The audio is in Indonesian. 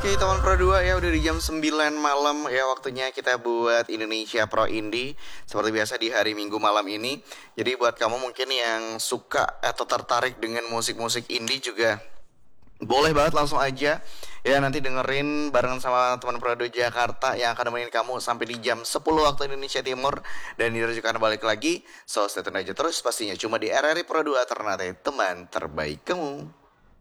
Oke teman Pro 2 ya udah di jam 9 malam ya waktunya kita buat Indonesia Pro Indie. Seperti biasa di hari Minggu malam ini. Jadi buat kamu mungkin yang suka atau tertarik dengan musik-musik indie juga boleh banget langsung aja ya nanti dengerin barengan sama teman Pro 2 Jakarta yang akan nemenin kamu sampai di jam 10 waktu Indonesia Timur. Dan Nira juga akan balik lagi. So stay tune aja terus pastinya cuma di RRI Pro 2 Ternate teman terbaik kamu.